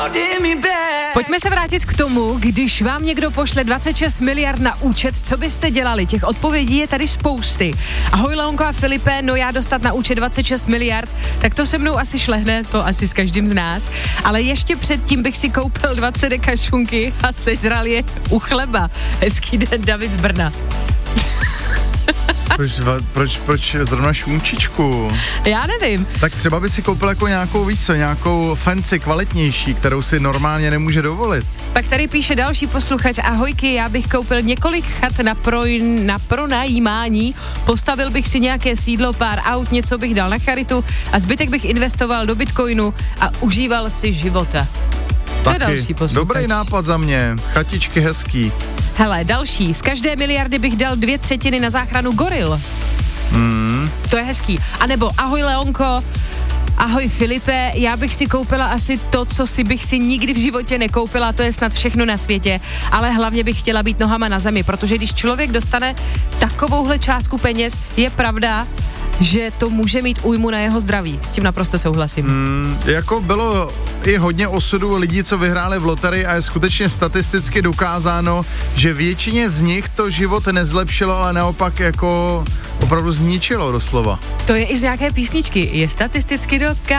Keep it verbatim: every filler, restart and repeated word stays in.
Pojďme se vrátit k tomu, když vám někdo pošle dvacet šest miliard na účet, co byste dělali? Těch odpovědí je tady spousty. Ahoj Leonko a Filipe, no já dostat na účet dvacet šest miliard, tak to se mnou asi šlehne, to asi s každým z nás. Ale ještě předtím bych si koupil dvacet deka šunky a sežral je u chleba. Hezký den, David z Brna. Proč, proč, proč zrovna šunčičku? Já nevím. Tak třeba by si koupil jako nějakou, víš co, nějakou fancy, kvalitnější, kterou si normálně nemůže dovolit. Pak tady píše další posluchač, ahojky, já bych koupil několik chat na, pro, na pronajímání, postavil bych si nějaké sídlo, pár aut, něco bych dal na charitu a zbytek bych investoval do bitcoinu a užíval si života. To Taky. je další posluchač. Dobrý nápad za mě, chatičky hezký. Hele, další, z každé miliardy bych dal dvě třetiny na záchranu goril. Mm. To je hezký. A nebo ahoj Leonko, ahoj Filipe, já bych si koupila asi to, co si bych si nikdy v životě nekoupila, to je snad všechno na světě, ale hlavně bych chtěla být nohama na zemi, protože když člověk dostane takovouhle částku peněz, je pravda, že to může mít újmu na jeho zdraví. S tím naprosto souhlasím. Mm, jako bylo i hodně osudů lidí, co vyhráli v loterii a je skutečně statisticky dokázáno, že většině z nich to život nezlepšilo, ale naopak jako opravdu zničilo doslova. To je i z nějaké písničky. Je statisticky dokázáno.